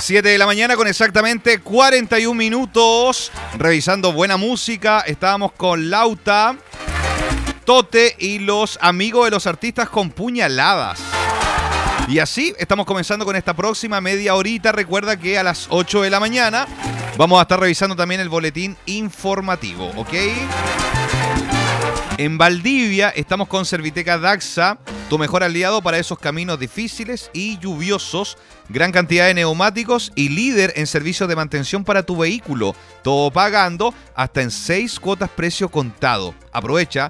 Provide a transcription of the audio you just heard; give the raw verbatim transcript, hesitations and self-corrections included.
siete de la mañana con exactamente cuarenta y un minutos. Revisando buena música. Estábamos con Lauta, Tote y los amigos de los artistas con puñaladas. Y así estamos comenzando con esta próxima media horita. Recuerda que a las ocho de la mañana vamos a estar revisando también el boletín informativo, ¿ok? En Valdivia estamos con Serviteca Daxa, tu mejor aliado para esos caminos difíciles y lluviosos. Gran cantidad de neumáticos y líder en servicios de mantención para tu vehículo. Todo pagando hasta en seis cuotas precio contado. Aprovecha